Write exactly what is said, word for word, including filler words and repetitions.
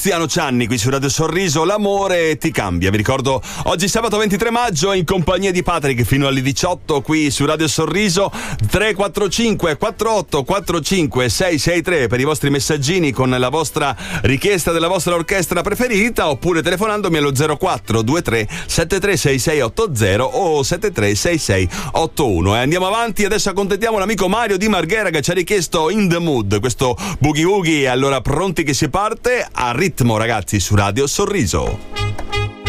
Tiziano Cianni qui su Radio Sorriso. L'amore ti cambia. Vi ricordo oggi sabato ventitré maggio in compagnia di Patrick fino alle diciotto qui su Radio Sorriso. Tre quattro cinque quattro otto quattro cinque sei sei tre per i vostri messaggini con la vostra richiesta della vostra orchestra preferita, oppure telefonandomi allo zero quattro due tre sette tre sei sei otto zero o sette tre sei sei otto uno. E andiamo avanti, adesso accontentiamo l'amico Mario di Marghera che ci ha richiesto In The Mood, questo boogie woogie. Allora pronti che si parte? A ritmo, ragazzi, su Radio Sorriso.